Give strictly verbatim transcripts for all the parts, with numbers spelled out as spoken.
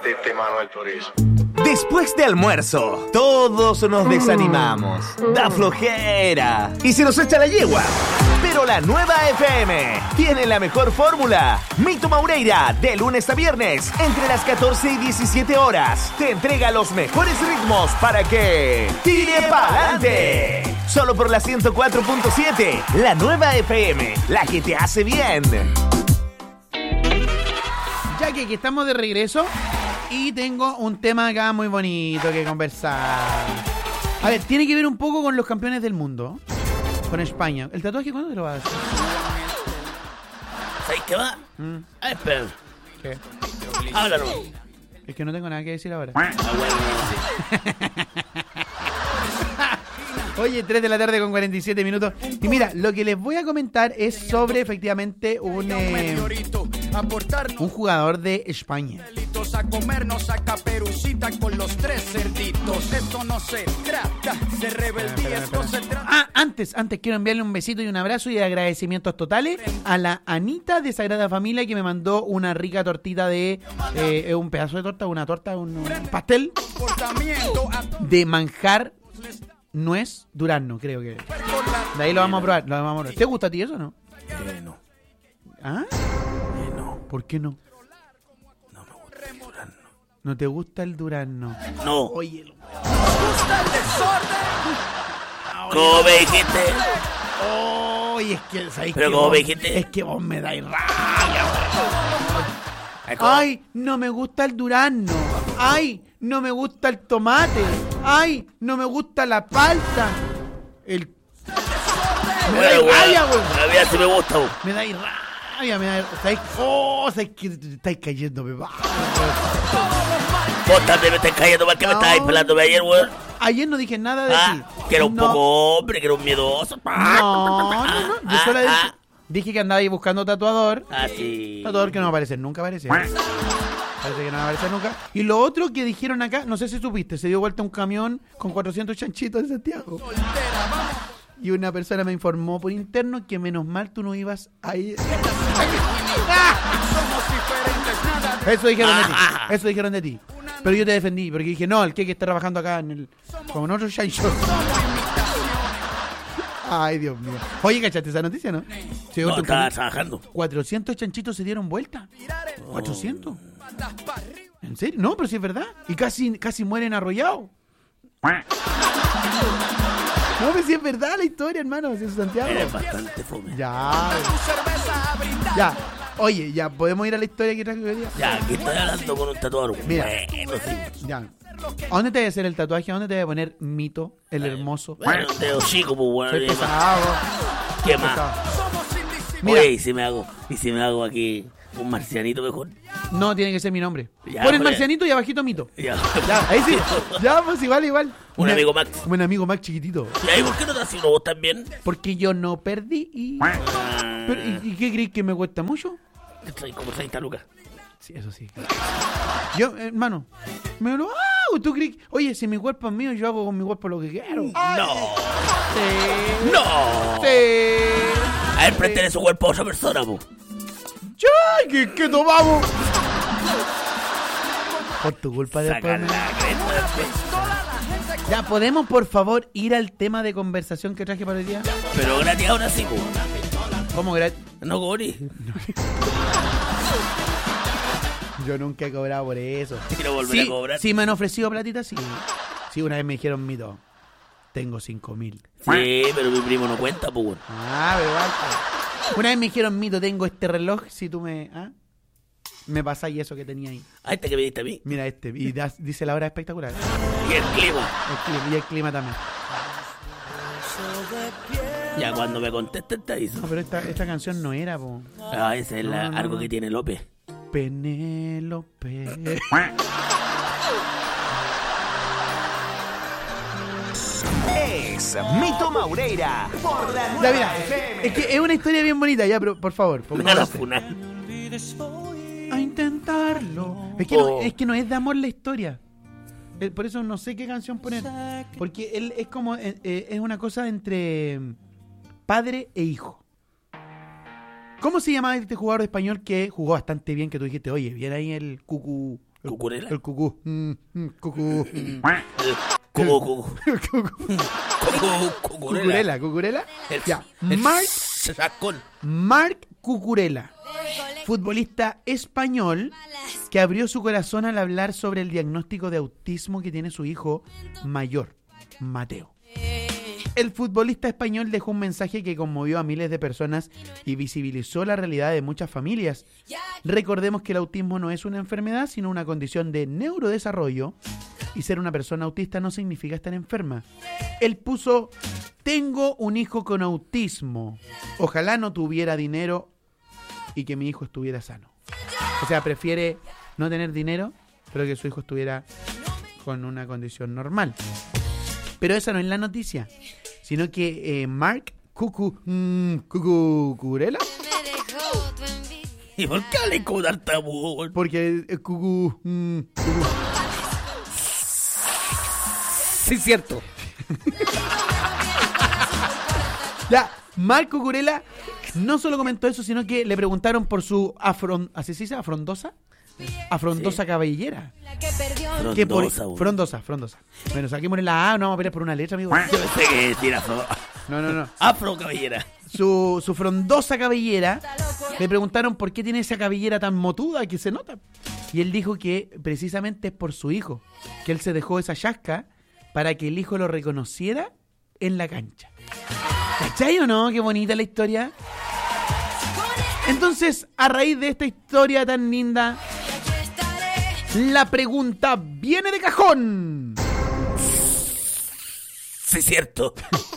de este Manuel Turizo. Después de almuerzo, todos nos desanimamos. Da flojera. Y se nos echa la yegua. Pero la nueva F M tiene la mejor fórmula. Mito Maureira, de lunes a viernes, entre las catorce y diecisiete horas, te entrega los mejores ritmos para que tire pa'lante. Solo por la ciento cuatro punto siete, la nueva F M, la que te hace bien. Ya que aquí estamos de regreso y tengo un tema acá muy bonito que conversar. A ver, tiene que ver un poco con los campeones del mundo. Con España. ¿El tatuaje cuándo te lo vas a hacer? ¿Sabes qué va? Mm. A ver, espera. ¿Qué? Háblalo. Es que no tengo nada que decir ahora. Ah, bueno, Oye, tres de la tarde con cuarenta y siete minutos. Y mira, lo que les voy a comentar es sobre efectivamente un, eh, un jugador de España. A comernos a Caperucita con los tres cerditos. Esto no se trata de rebeldía, esto se trata... Ah, antes, antes quiero enviarle un besito y un abrazo y agradecimientos totales a la Anita de Sagrada Familia que me mandó una rica tortita de... Eh, un pedazo de torta, una torta, un, un pastel de manjar nuez durazno, creo que. De ahí lo vamos a probar, lo vamos a probar. ¿Te gusta a ti eso o no? Eh, no. ¿Ah? Eh, no. ¿Por qué no? No me gusta el durazno. ¿No te gusta el durazno? No. Oye, lo... ¿Cómo me dijiste? Oye, es que... ¿sabes Pero que ¿cómo vos, me dijiste? Es que vos me dais rabia. Ay, no me gusta el durazno. Ay, no me gusta el tomate. Ay, no me gusta la palta. El... Me Bueno, dais bueno, rabia, güey. a mí así me gusta, vos. Me dais rabia, me dais... ¿Sabes? Oh, ¿sabes que te estáis cayendo, me va? Vos también me estás cayendo mal que me No. estabas pelándome ayer, weón. Ayer no dije nada de Ah, ti. que era un No. poco hombre, que era un miedoso. No, no, no. Yo Ah, solo dije, ah. dije que andaba ahí buscando tatuador. Ah, sí. Tatuador que no va a aparecer, nunca aparece. Parece que no va a aparecer nunca. Y lo otro que dijeron acá, no sé si supiste, se dio vuelta un camión con cuatrocientos chanchitos en Santiago. Y una persona me informó por interno que menos mal tú no ibas a ir. Eso dijeron de ti. Eso dijeron de ti. Pero yo te defendí, porque dije, no, el que está trabajando acá en el, con otros chanchos. Ay, Dios mío. Oye, ¿cachaste esa noticia, no? Se dio No, vuelta un estaba camión. trabajando. cuatrocientos chanchitos se dieron vuelta. ¿cuatrocientos? ¿En serio? No, pero sí es verdad. Y casi, casi mueren arrollados. No, pero sí es verdad la historia, hermano. Si es Santiago. Eres bastante fome. Ya. Ya. Oye, ya, ¿podemos ir a la historia que traje hoy día? Ya, aquí estoy hablando con un tatuador. Mira. Bueno, sí. Ya. ¿A dónde te voy a hacer el tatuaje? ¿A dónde te voy a poner Mito, el hermoso? Bueno, dedo chico, pues, bueno. Soy ¿Qué pesado. ¿Qué más? pesado. Mira. Oye, ¿y si me hago, y si me hago aquí un marcianito mejor? No, tiene que ser mi nombre. Ya, Pon el pues. marcianito y abajito Mito. Ya. Ya, ahí sí. Ya, pues igual, igual. Un Una- amigo Max. Un amigo Max chiquitito. ¿Y ahí por qué no te haces uno vos también? Porque yo no perdí y... Ah, Pero, ¿y, ¿Y qué crees que me cuesta mucho? te traes como treinta lucas. Sí, eso sí. Yo, hermano, me lo hago. ¿Tú crees? Oye, si mi cuerpo es mío, yo hago con mi cuerpo lo que quiero. No. Sí. No. Sí. A él pertenece su cuerpo a otra persona, po. ¡Ay, qué, qué tomamos! Por tu culpa después. Sacan me- la cresta. Ya, ¿podemos, por favor, ir al tema de conversación que traje para el día? Pero gratis ahora sí, po. ¿Cómo gratis? No cobrí. Yo nunca he cobrado por eso. Quiero volver Sí, a cobrar. sí me han ofrecido platita, sí. Sí, una vez me dijeron, mito, tengo cinco mil. Sí, pero mi primo no cuenta, po, weón. Ah, pero igual. Una vez me dijeron, mito, tengo este reloj, si tú me... ¿ah? Me pasáis eso que tenía ahí. Ah, este que me diste a mí. Mira este, y das- dice la hora espectacular. Y el clima. El clima, y el clima también. Ya cuando me contestes te aviso. No, pero esta, esta canción no era, po. Ah, ese es la- No, no, algo no. que tiene López. Penélope. Es Mito Maureira por la Ya, nueva mira, F M. es que es una historia bien bonita, ya, pero por favor, Me van a pongámosle. funar. A intentarlo. Es que, no, Oh. es que no es de amor la historia. Eh, Por eso no sé qué canción poner. Porque él es como, eh, eh, es una cosa entre padre e hijo. ¿Cómo se llamaba este jugador español que jugó bastante bien? Que tú dijiste, oye, viene ahí el Cucu ¿Cucurela? El cucú. Mm, mm, cucú. El cucu, cucu. Cucu, Cucurela, Cucurela. El- Ya. el Marc, sacón. Marc Cucurella, futbolista español que abrió su corazón al hablar sobre el diagnóstico de autismo que tiene su hijo mayor, Mateo. El futbolista español dejó un mensaje que conmovió a miles de personas y visibilizó la realidad de muchas familias. Recordemos que el autismo no es una enfermedad, sino una condición de neurodesarrollo, y ser una persona autista no significa estar enferma. Él puso: tengo un hijo con autismo. Ojalá no tuviera dinero y que mi hijo estuviera sano. O sea, prefiere no tener dinero, pero que su hijo estuviera con una condición normal. Pero esa no es la noticia, sino que eh, Marc Cucu, mm, Cucurella, ¿Y por qué le con tartamudo? porque eh, Cucu, mm, Cucu. Sí, es cierto. Ya, Marc Cucurella no solo comentó eso, sino que le preguntaron por su afron, ¿así se dice? ¿Afrondosa? Afrondosa Sí. cabellera. Que por- Frondosa, güey. frondosa, frondosa. Bueno, saquémosle la A, no vamos a pelear por una letra, amigo. Yo pensé que decir afro. No, no, no. Afro cabellera. Su, su frondosa cabellera, le preguntaron por qué tiene esa cabellera tan motuda que se nota. Y él dijo que precisamente es por su hijo, que él se dejó esa chasca para que el hijo lo reconociera en la cancha. ¿Cachai o no? Qué bonita la historia. Entonces, a raíz de esta historia tan linda, la pregunta viene de cajón. Sí, es cierto.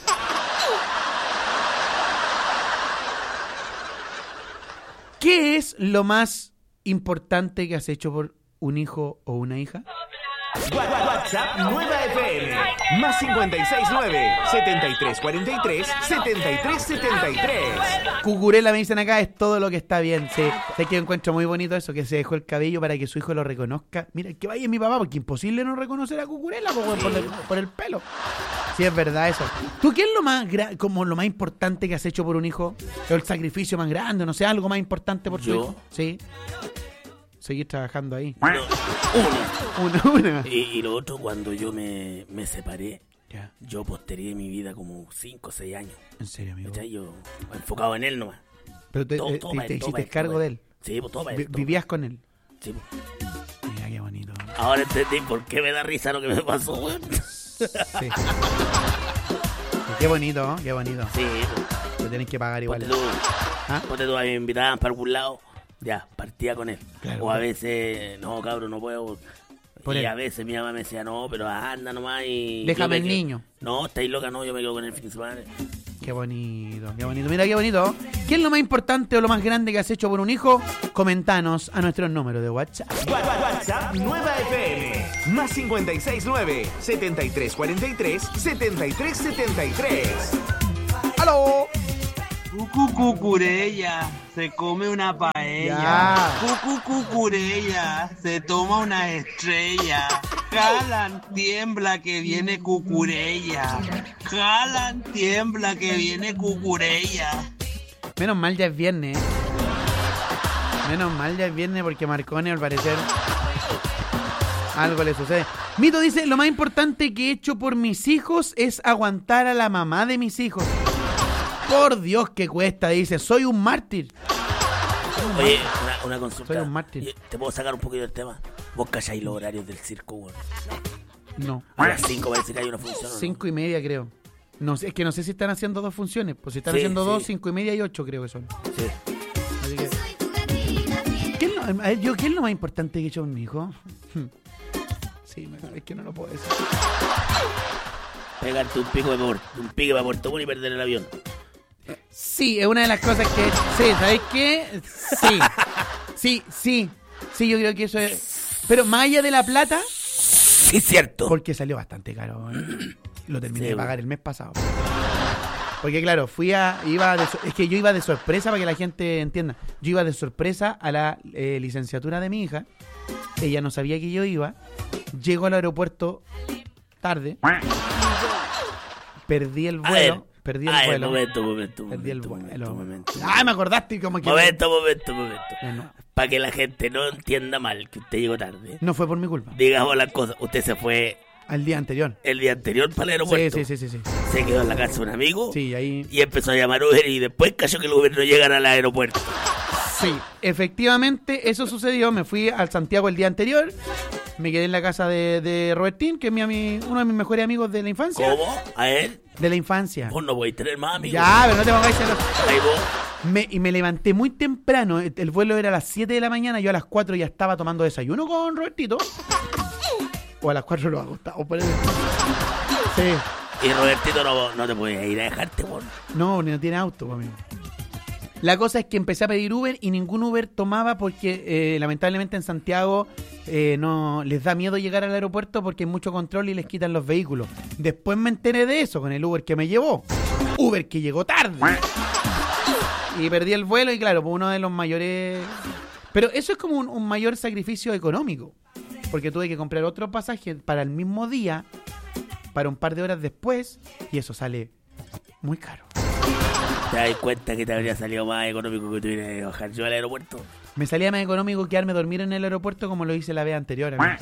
¿Qué es lo más importante que has hecho por un hijo o una hija? WhatsApp Nueva F M. Más cincuenta y seis nueve, setenta y tres cuarenta y tres, setenta y tres setenta y tres. Cucurella, me dicen acá, es todo lo que está bien. Sí, sé que encuentro muy bonito eso, que se dejó el cabello para que su hijo lo reconozca. Mira, que vaya mi papá, porque imposible no reconocer a Cucurella por, por el, por el pelo. Sí, es verdad eso. ¿Tú qué es lo más gra- como lo más importante que has hecho por un hijo? ¿O el sacrificio más grande? No sé, algo más importante por tu ¿Yo? hijo. Sí. Seguir trabajando ahí. No, uno. Una, una. Y, y lo otro, cuando yo me, me separé, Ya, yo postergué mi vida como cinco o seis años. en serio, amigo. ¿Cachai? Yo enfocado en él nomás. Pero te, Todo- te- todo te- para te él, todo hiciste para él, cargo todo de para él. Sí, pues todo para Vi- él. todo Vivías con él. para él. Sí, pues. Mira, qué bonito. Ahora entendí por qué me da risa lo que me pasó, weón. Sí. Qué bonito, ¿no? Qué bonito. Sí, pues. Lo tenés que pagar igual. Ponte tú, ¿Ah? ponte tú, a mí me invitaban para algún lado, ya, partía con él. Claro, o a claro. veces, no, cabrón, no puedo. Por y él. a veces mi mamá me decía, no, pero anda nomás y... Déjame yo me el quedo- niño. No, estáis loca, no, yo me quedo con el fin de semana. Qué bonito, qué bonito. Mira, qué bonito. ¿Qué es lo más importante o lo más grande que has hecho por un hijo? Comentanos a nuestro número de WhatsApp. WhatsApp Nueva F M. Más cincuenta y seis nueve, setenta y tres cuarenta y tres, setenta y tres setenta y tres. ¡Aló! Cucu Cucurella se come una paella. Ya. Cucu Cucurella se toma una estrella. Jalan, tiembla que viene Cucurella. Jalan, tiembla que viene Cucurella. Menos mal ya es viernes. ¿eh? Menos mal ya es viernes porque Marconi al parecer algo le sucede. Mito dice, lo más importante que he hecho por mis hijos es aguantar a la mamá de mis hijos. Por Dios que cuesta, dice, soy un mártir. Oye, una, una consulta. Soy un mártir. Oye, ¿te puedo sacar un poquito del tema? ¿Vos calláis los horarios del circo, weón? No. A las cinco parece que hay una función, ¿o no? Cinco y media creo. No sé, es que no sé si están haciendo dos funciones. Pues si están Sí, haciendo sí. dos, cinco y media y ocho creo que son. Sí. Así que... ¿Qué es lo, a ver, yo, ¿qué es lo más importante que he hecho con mi hijo? Sí, me- es que no lo puedo decir. Pegarte un pico de por, un pique para Puerto Montt y perder el avión. Sí, es una de las cosas que... Sí, ¿sabes qué? Sí. Sí, sí. Sí, yo creo que eso es... Pero más allá de la plata, Sí, cierto. porque salió bastante caro. ¿eh? Lo terminé Sí, de pagar el mes pasado. Porque claro, fui a... iba de, so- es que yo iba de sorpresa, para que la gente entienda. Yo iba de sorpresa a la eh, licenciatura de mi hija. Ella no sabía que yo iba. Llego al aeropuerto tarde. Perdí el A ver, vuelo. Perdí el Ay, vuelo. momento, momento, Perdí el momento, vuelo. momento, momento. Ah, me acordaste como que... Momento, momento, momento. Bueno, Para que la gente no entienda mal que usted llegó tarde. no fue por mi culpa. Digamos las cosas. Usted se fue Al día anterior. el día anterior para el Sí, aeropuerto. sí, sí, sí, sí. Se quedó en la casa de un amigo. Sí, ahí... Y empezó a llamar Uber y después cayó que el Uber no llegara al aeropuerto. Sí, efectivamente, eso sucedió. Me fui al Santiago el día anterior. Me quedé en la casa de, de Robertín, que es mi ami- uno de mis mejores amigos de la infancia. ¿Cómo? ¿A él? De la infancia. Vos no podés tener más amigos. Ya, pero no te pongáis celoso. Ahí vos. Me, y me levanté muy temprano. El, el vuelo era a las siete de la mañana. Yo a las cuatro ya estaba tomando desayuno con Robertito. O a las cuatro lo ha gustado. Por eso. Sí. Y Robertito no, no te puede ir a dejarte, vos. No, no tiene auto conmigo. La cosa es que empecé a pedir Uber y ningún Uber tomaba porque eh, lamentablemente en Santiago eh, no les da miedo llegar al aeropuerto porque hay mucho control y les quitan los vehículos. Después me enteré de eso con el Uber que me llevó. Uber que llegó tarde. Y perdí el vuelo y claro, pues uno de los mayores... Pero eso es como un, un mayor sacrificio económico. Porque tuve que comprar otro pasaje para el mismo día, para un par de horas después, y eso sale muy caro. ¿Te das cuenta que te habría salido más económico que tuviera que bajar yo al aeropuerto? Me salía más económico quedarme a dormir en el aeropuerto como lo hice la vez anterior. amigo.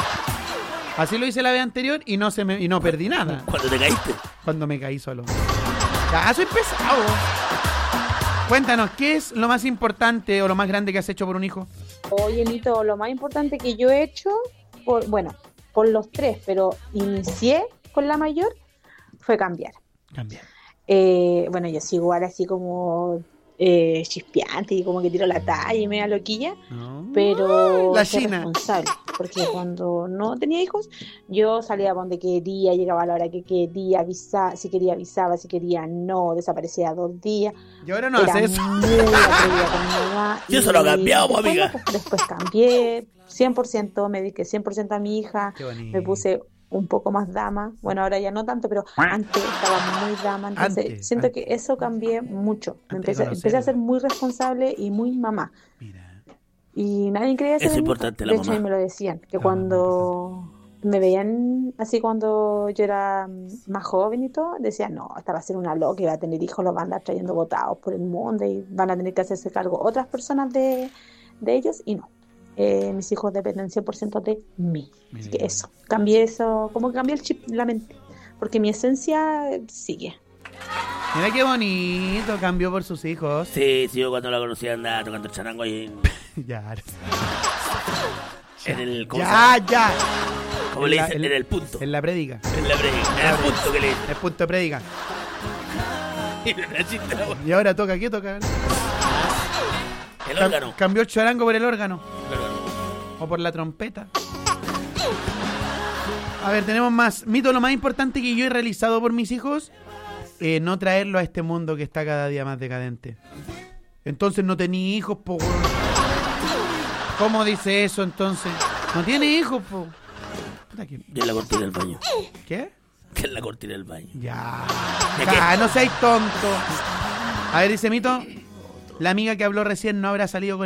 Así lo hice la vez anterior y no se me y no perdí nada ¿Cuándo te caíste? cuando me caí solo. Ya, soy pesado. Cuéntanos, ¿qué es lo más importante o lo más grande que has hecho por un hijo? Oye, Lito, lo más importante que yo he hecho, por, bueno, por los tres, pero inicié con la mayor, fue cambiar. Cambiar. Eh, bueno, yo sigo igual así como eh, chispeante y como que tiro la talla y media loquilla, No. pero La soy China. responsable, porque cuando no tenía hijos, yo salía donde quería, llegaba a la hora que quería, avisaba, si quería avisaba, si quería no, desaparecía dos días. Y ahora no Era hace eso. muy atrevida con mi mamá. Y eso lo ha cambiado, después, amiga. pues, después cambié cien por ciento, me dediqué cien por ciento a mi hija, Qué bonito. me puse un poco más dama. Bueno, ahora ya no tanto, pero antes estaba muy dama. Entonces Antes, siento antes. que eso cambié mucho. Me Antes empecé, de empecé a ser conocerla. muy responsable y muy mamá. Mira. Y nadie creía eso Es de mí. importante la De hecho, mamá. a mí me lo decían, que La cuando me veían así cuando yo era mm, más joven y todo, decían, no, esta va a ser una loca y va a tener hijos, los van a andar trayendo botados por el mundo y van a tener que hacerse cargo otras personas de, de ellos, y no. Eh, mis hijos dependen cien por ciento de mí. Así que eso, cambié eso, como que cambié el chip, la mente, porque mi esencia eh, sigue. Mira qué bonito, cambió por sus hijos. Sí, sí, yo cuando la conocí andaba tocando el charango ahí en, Ya, en el... ¿Cómo, se ya, llama? ya. ¿Cómo En le la- dicen? En el punto. En la prédica. En la brecha. En el punto que le dicen. El punto de prédica. La chiste, la wea. Y ahora toca, ¿qué toca? El Cam- órgano. Cambió el charango por el órgano. El órgano. O por la trompeta. A ver, tenemos más. Mito, lo más importante que yo he realizado por mis hijos, eh, no traerlo a este mundo que está cada día más decadente. Entonces no tenía hijos, po. weón. ¿Cómo dice eso entonces? No tiene hijos, po. Puta que- Y en la cortina del baño. ¿Qué? Que en la cortina del baño. Ya. ¿De qué? Ya, no seáis tonto. A ver, dice Mito, la amiga que habló recién no habrá salido con